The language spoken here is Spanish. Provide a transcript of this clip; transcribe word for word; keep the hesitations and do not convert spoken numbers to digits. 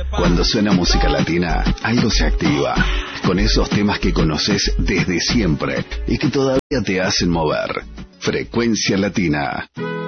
Cuando suena música latina, algo se activa. Con esos temas que conoces desde siempre y que todavía te hacen mover. Frecuencia Latina.